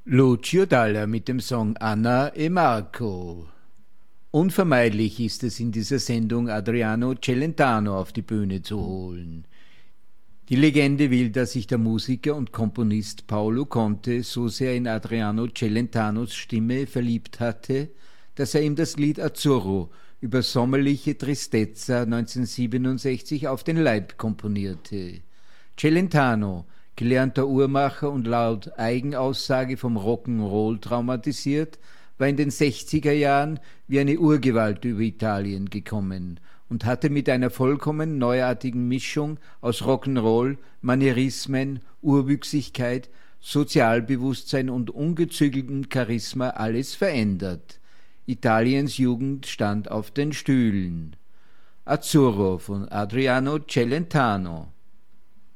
Lucio Dalla mit dem Song Anna e Marco. Unvermeidlich ist es in dieser Sendung, Adriano Celentano auf die Bühne zu holen. Die Legende will, dass sich der Musiker und Komponist Paolo Conte so sehr in Adriano Celentanos Stimme verliebt hatte, dass er ihm das Lied Azzurro über sommerliche Tristezza 1967 auf den Leib komponierte. Celentano, gelernter Uhrmacher und laut Eigenaussage vom Rock'n'Roll traumatisiert, war in den 60er Jahren wie eine Urgewalt über Italien gekommen und hatte mit einer vollkommen neuartigen Mischung aus Rock'n'Roll, Manierismen, Urwüchsigkeit, Sozialbewusstsein und ungezügeltem Charisma alles verändert. Italiens Jugend stand auf den Stühlen. Azzurro von Adriano Celentano.